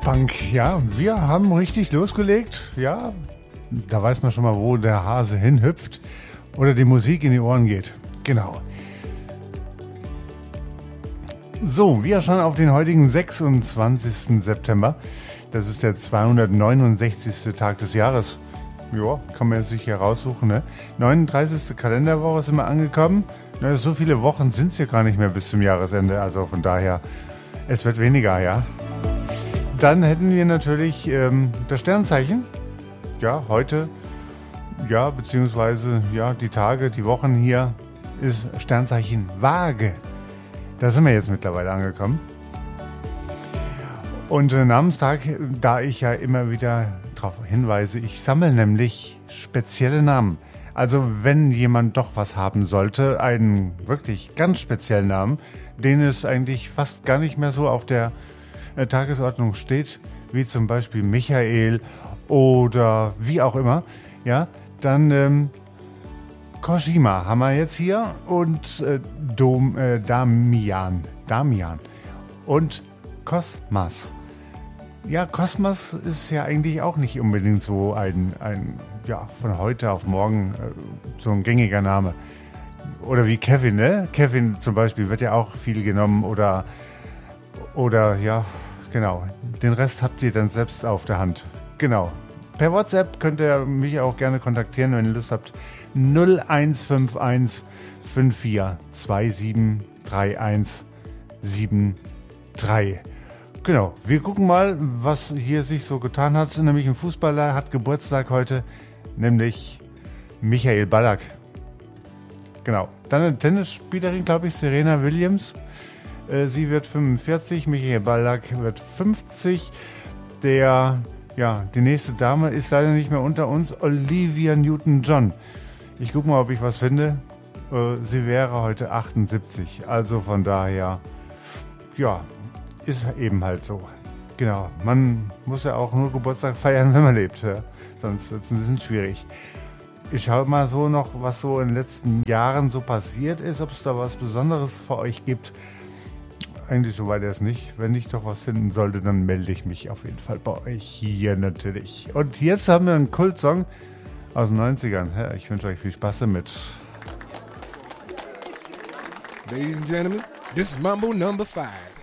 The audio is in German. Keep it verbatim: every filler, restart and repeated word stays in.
Punk, ja, wir haben richtig losgelegt, ja, da weiß man schon mal, wo der Hase hinhüpft oder die Musik in die Ohren geht, genau. So, wir schauen auf den heutigen sechsundzwanzigsten September, das ist der zweihundertneunundsechzigste Tag des Jahres, ja, kann man sich hier raussuchen, ne, neununddreißigste Kalenderwoche sind wir angekommen, na, so viele Wochen sind es hier gar nicht mehr bis zum Jahresende, also von daher, es wird weniger, ja. Dann hätten wir natürlich ähm, das Sternzeichen. Ja, heute, ja, beziehungsweise, ja, die Tage, die Wochen hier ist Sternzeichen Waage. Da sind wir jetzt mittlerweile angekommen. Und äh, Namenstag, da ich ja immer wieder darauf hinweise, ich sammle nämlich spezielle Namen. Also wenn jemand doch was haben sollte, einen wirklich ganz speziellen Namen, den es eigentlich fast gar nicht mehr so auf der Tagesordnung steht, wie zum Beispiel Michael oder wie auch immer, ja, dann ähm, Kojima haben wir jetzt hier und äh, Dom, äh, Damian, Damian und Kosmas. Ja, Kosmas ist ja eigentlich auch nicht unbedingt so ein, ein ja, von heute auf morgen äh, so ein gängiger Name. Oder wie Kevin, ne? Kevin zum Beispiel wird ja auch viel genommen oder Oder, ja, genau. Den Rest habt ihr dann selbst auf der Hand. Genau. Per WhatsApp könnt ihr mich auch gerne kontaktieren, wenn ihr Lust habt. null eins fünf eins fünf vier zwei sieben drei eins sieben drei. Genau. Wir gucken mal, was hier sich so getan hat. Nämlich ein Fußballer hat Geburtstag heute, nämlich Michael Ballack. Genau. Dann eine Tennisspielerin, glaube ich, Serena Williams. Sie wird fünfundvierzig, Michael Ballack wird fünfzig. Der, ja, die nächste Dame ist leider nicht mehr unter uns, Olivia Newton-John. Ich gucke mal, ob ich was finde. Sie wäre heute achtundsiebzig. Also von daher, ja, ist eben halt so. Genau, man muss ja auch nur Geburtstag feiern, wenn man lebt. Ja? Sonst wird es ein bisschen schwierig. Ich schaue mal so noch, was so in den letzten Jahren so passiert ist, ob es da was Besonderes für euch gibt. Eigentlich soweit erst nicht. Wenn ich doch was finden sollte, dann melde ich mich auf jeden Fall bei euch hier natürlich. Und jetzt haben wir einen Kultsong aus den neunzigern. Ja, ich wünsche euch viel Spaß damit. Ladies and gentlemen, this is Mambo number five.